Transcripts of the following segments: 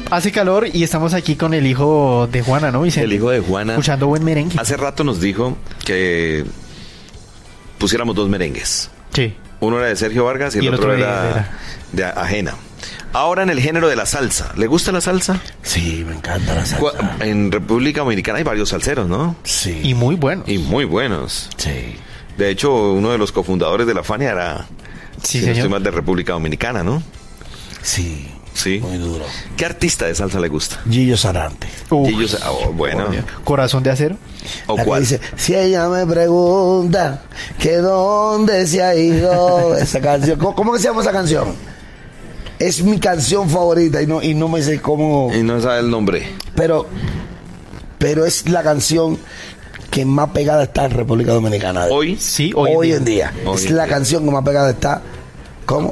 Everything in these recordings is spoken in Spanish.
Hace calor y estamos aquí con el hijo de Juana, ¿no, Vicente? El hijo de Juana. Escuchando buen merengue. Hace rato nos dijo que pusiéramos 2 merengues. Sí. Uno era de Sergio Vargas y el otro era de Ajena. Ahora en el género de la salsa. ¿Le gusta la salsa? Sí, me encanta la salsa. En República Dominicana hay varios salseros, ¿no? Sí. Y muy bueno. Y muy buenos. Sí. De hecho, uno de los cofundadores de la Fania era, Sí, si no señor. estoy mal, de República Dominicana, ¿no? Sí. Sí. Muy duro. ¿Qué artista de salsa le gusta? Gillo Sarante. Uf, Bueno. Corazón de acero. ¿O La que cuál? dice, si ella me pregunta que dónde se ha ido esa canción. ¿Cómo que se llama esa canción? Es mi canción favorita y no me sé cómo. Y no sabe el nombre. Pero es la canción que más pegada está en República Dominicana. Hoy. Sí, Hoy en día. Hoy Es en la día. canción que más pegada está. ¿Cómo?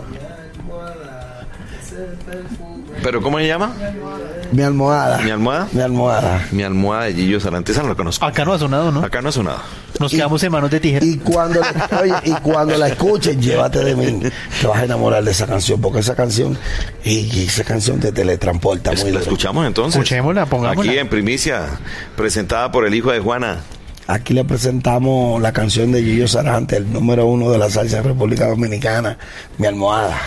¿Pero cómo se llama? Mi almohada. ¿Mi almohada? Mi almohada. Mi almohada de Gillo Sarante. Esa no la conozco. Acá no ha sonado, ¿no? Acá no ha sonado. Nos quedamos en manos de tijera. Y cuando la escuchen, llévate de mí. Te vas a enamorar de esa canción, porque esa canción te teletransporta muy ¿La duro. escuchamos entonces? Escuchémosla, pongámosla. Aquí en primicia, presentada por el hijo de Juana. Aquí le presentamos la canción de Gillo Sarante, el número 1 de la salsa de República Dominicana, Mi almohada.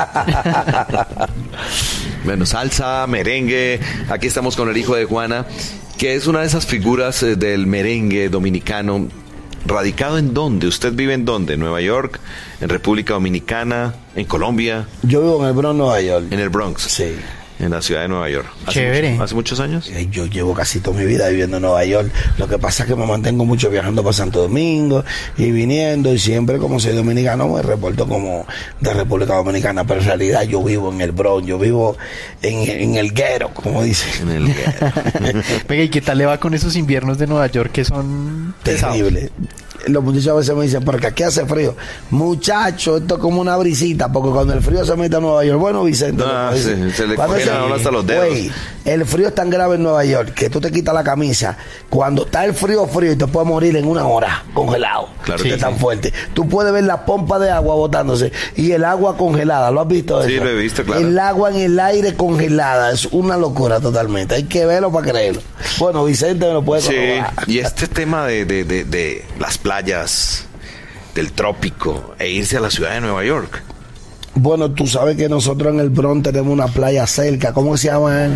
Bueno, salsa, merengue. Aquí estamos con el hijo de Juana, que es una de esas figuras del merengue dominicano. ¿Radicado en dónde? ¿Usted vive en dónde? ¿En Nueva York? ¿En República Dominicana? ¿En Colombia? Yo vivo en el Bronx, Nueva York. ¿En el Bronx? Sí. En la ciudad de Nueva York. Chévere. ¿Hace muchos años? Yo llevo casi toda mi vida viviendo en Nueva York. Lo que pasa es que me mantengo mucho viajando para Santo Domingo y viniendo, y siempre, como soy dominicano, me reporto como de República Dominicana, pero en realidad yo vivo en el Bronx, yo vivo en el guero, como dicen. En el... Venga, ¿y qué tal le va con esos inviernos de Nueva York que son pesados? Terrible. Los muchachos a veces me dicen, porque aquí hace frío. Muchacho, esto es como una brisita, porque cuando el frío se mete a Nueva York, bueno, Vicente, se le cuando congelan a uno hasta los dedos. Güey, el frío es tan grave en Nueva York que tú te quitas la camisa. Cuando está el frío y te puedes morir en 1 hora congelado. Claro que que es tan sí. fuerte. Tú puedes ver la pompa de agua botándose y el agua congelada. ¿Lo has visto eso? Sí, lo he visto, claro. El agua en el aire congelada es una locura totalmente. Hay que verlo para creerlo. Bueno, Vicente me lo puede Sí, corroborar. y este tema de las playas del trópico e irse a la ciudad de Nueva York. Bueno, tú sabes que nosotros en el Bronx tenemos una playa cerca. ¿Cómo se llama?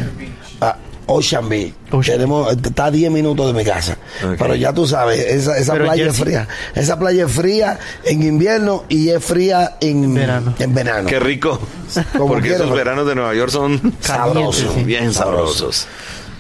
Ocean Beach. Está a 10 minutos de mi casa. Okay. Pero ya tú sabes, esa Pero playa es Jersey. fría. Esa playa es fría en invierno y es fría en verano. Qué rico. Como Porque quiera, esos pero- veranos de Nueva York son Sabrosos. sí. bien sabrosos.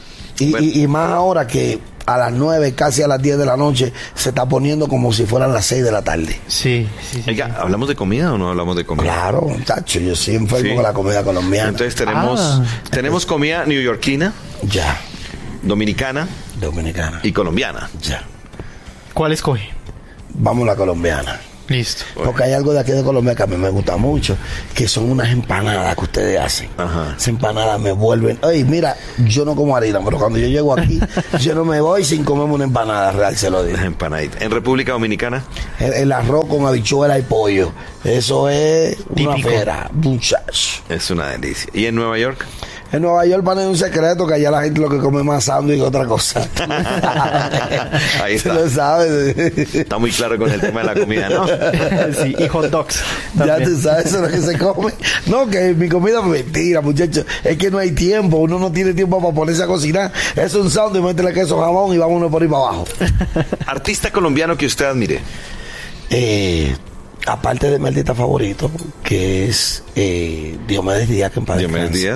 Y más ahora que a las 9, casi a las 10 de la noche, se está poniendo como si fueran las 6 de la tarde. Sí. Oiga, ¿hablamos de comida o no hablamos de comida? Claro, muchacho, yo soy enfermo Sí. con la comida colombiana. Entonces tenemos comida neoyorquina, Ya, dominicana dominicana. y colombiana. Ya. ¿Cuál escoge? Vamos a la colombiana. Listo. Porque hay algo de aquí de Colombia que a mí me gusta mucho, que son unas empanadas que ustedes hacen. Ajá. Esas empanadas me vuelven... Oye, mira, yo no como harina, pero cuando yo llego aquí, yo no me voy sin comerme una empanada real, se lo digo. Las empanaditas. En República Dominicana, El arroz con habichuela y pollo, eso es una Típico. fera, muchacho. es una delicia. ¿Y en Nueva York? En Nueva York van un secreto que allá la gente lo que come más sándwich que otra cosa. Ahí está. Se lo sabes. Está muy claro con el tema de la comida, ¿no? Sí, y hot dogs. Ya también. tú sabes, eso es lo que se come. No, que mi comida es mentira, muchachos. Es que no hay tiempo. Uno no tiene tiempo para ponerse a cocinar. Es un sándwich, métele queso, jamón y vámonos por ahí para abajo. Artista colombiano que usted admire. Aparte de mi artista favorito, que es Diomedes Díaz, que en paz Diomedes descanse. Díaz.